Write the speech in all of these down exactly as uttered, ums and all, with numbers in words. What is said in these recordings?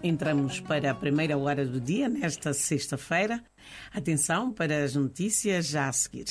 Entramos para a primeira hora do dia, nesta sexta-feira. Atenção para as notícias já a seguir.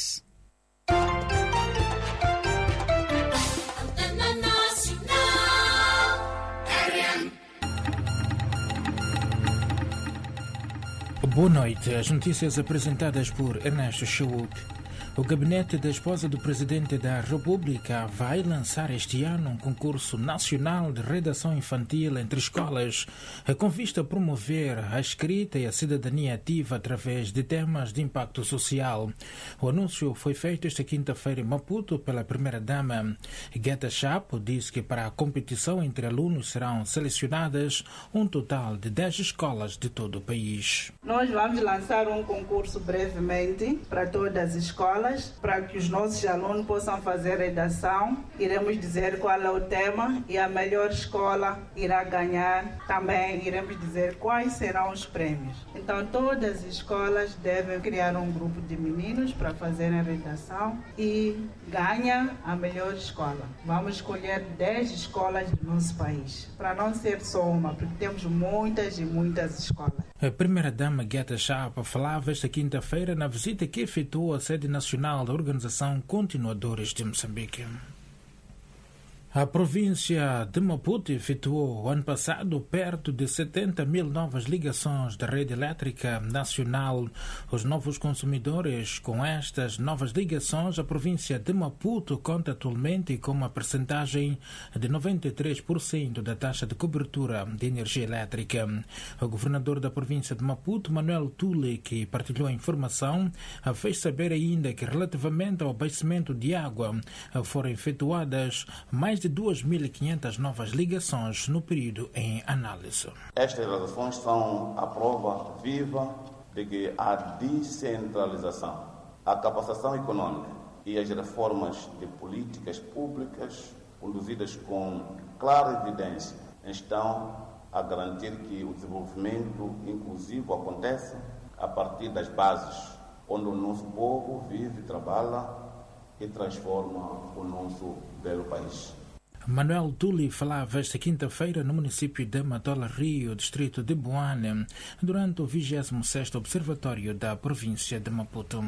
Boa noite. As notícias apresentadas por Ernesto Chaud. O gabinete da esposa do Presidente da República vai lançar este ano um concurso nacional de redação infantil entre escolas, com vista a promover a escrita e a cidadania ativa através de temas de impacto social. O anúncio foi feito esta quinta-feira em Maputo pela primeira-dama. Guetta Chapo disse que para a competição entre alunos serão selecionadas um total de dez escolas de todo o país. Nós vamos lançar um concurso brevemente para todas as escolas, para que os nossos alunos possam fazer redação. Iremos dizer qual é o tema e a melhor escola irá ganhar. Também iremos dizer quais serão os prêmios. Então, todas as escolas devem criar um grupo de meninos para fazerem redação e ganha a melhor escola. Vamos escolher dez escolas do nosso país, para não ser só uma, porque temos muitas e muitas escolas. A primeira-dama Guetta Chapo falava esta quinta-feira na visita que efetuou à sede nacional da Organização Continuadores de Moçambique. A província de Maputo efetuou, ano passado, perto de setenta mil novas ligações da rede elétrica nacional. Os novos consumidores, com estas novas ligações, a província de Maputo conta atualmente com uma percentagem de noventa e três por cento da taxa de cobertura de energia elétrica. O governador da província de Maputo, Manuel Tule, que partilhou a informação, fez saber ainda que, relativamente ao abastecimento de água, foram efetuadas mais de duas mil e quinhentas novas ligações no período em análise. Estas relações são a prova viva de que a descentralização, a capacitação econômica e as reformas de políticas públicas conduzidas com clara evidência estão a garantir que o desenvolvimento inclusivo aconteça a partir das bases, onde o nosso povo vive, trabalha e transforma o nosso belo país. Manuel Tuli falava esta quinta-feira no município de Matola Rio, distrito de Boane, durante o vigésimo sexto Observatório da província de Maputo.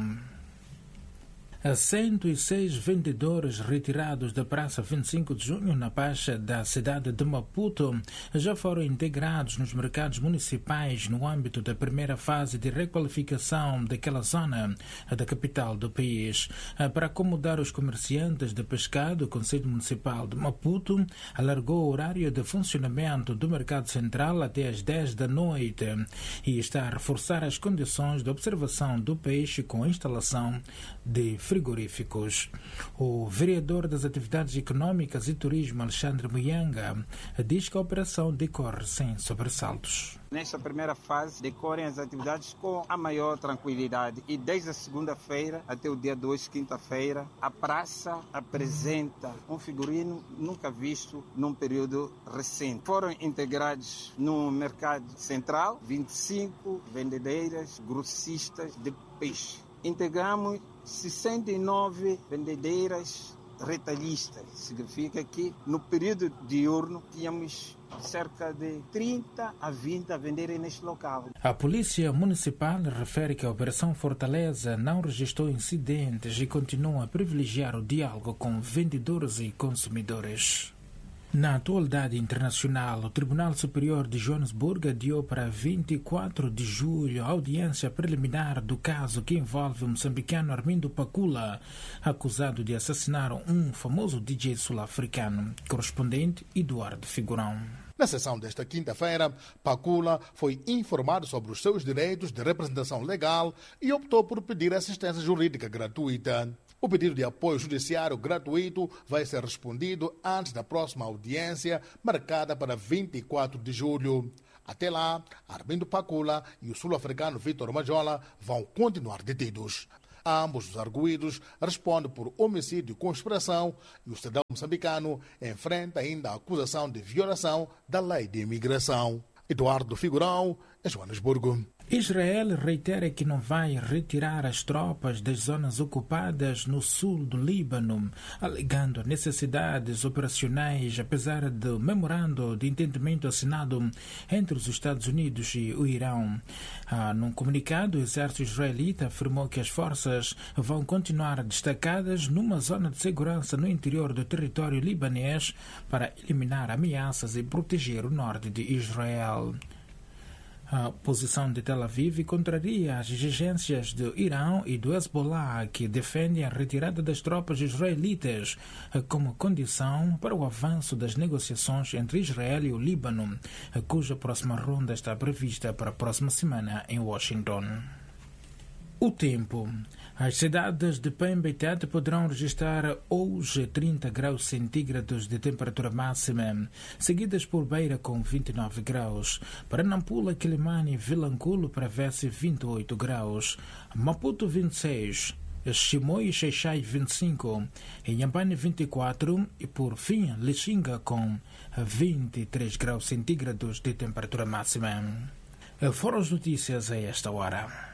cento e seis vendedores retirados da Praça vinte e cinco de junho, na Baixa da cidade de Maputo, já foram integrados nos mercados municipais no âmbito da primeira fase de requalificação daquela zona da capital do país. Para acomodar os comerciantes de pescado, o Conselho Municipal de Maputo alargou o horário de funcionamento do mercado central até às dez da noite e está a reforçar as condições de observação do peixe com a instalação de frigoríficos. O vereador das Atividades Econômicas e Turismo, Alexandre Muyanga, diz que a operação decorre sem sobressaltos. Nesta primeira fase, decorrem as atividades com a maior tranquilidade e desde a segunda-feira até o dia dois, quinta-feira, a praça apresenta um figurino nunca visto num período recente. Foram integrados no mercado central vinte e cinco vendedeiras grossistas de peixe. Integramos sessenta e nove vendedeiras retalhistas. Significa que no período diurno tínhamos cerca de trinta a vinte a venderem neste local. A Polícia Municipal refere que a Operação Fortaleza não registrou incidentes e continua a privilegiar o diálogo com vendedores e consumidores. Na atualidade internacional, o Tribunal Superior de Joanesburgo adiou para vinte e quatro de julho a audiência preliminar do caso que envolve o moçambicano Armindo Pacula, acusado de assassinar um famoso D J sul-africano. Correspondente Eduardo Figurão. Na sessão desta quinta-feira, Pacula foi informado sobre os seus direitos de representação legal e optou por pedir assistência jurídica gratuita. O pedido de apoio judiciário gratuito vai ser respondido antes da próxima audiência, marcada para vinte e quatro de julho. Até lá, Armindo Pacula e o sul-africano Vitor Majola vão continuar detidos. Ambos os arguidos respondem por homicídio e conspiração e o cidadão moçambicano enfrenta ainda a acusação de violação da lei de imigração. Eduardo Figurão, em Joanesburgo. Israel reitera que não vai retirar as tropas das zonas ocupadas no sul do Líbano, alegando necessidades operacionais, apesar do memorando de entendimento assinado entre os Estados Unidos e o Irão. Ah, num comunicado, o exército israelita afirmou que as forças vão continuar destacadas numa zona de segurança no interior do território libanês para eliminar ameaças e proteger o norte de Israel. A posição de Tel Aviv contraria as exigências do Irão e do Hezbollah, que defendem a retirada das tropas israelitas como condição para o avanço das negociações entre Israel e o Líbano, cuja próxima ronda está prevista para a próxima semana em Washington. O tempo. As cidades de Pemba e Tete poderão registrar hoje trinta graus centígrados de temperatura máxima, seguidas por Beira com vinte e nove graus. Para Nampula, Quilimane e Vilanculo prevê-se vinte e oito graus. Maputo, vinte e seis. Chimoio e Xaixai, vinte e cinco. Inhambane, vinte e quatro. E por fim, Lixinga com vinte e três graus centígrados de temperatura máxima. Foram as notícias a esta hora.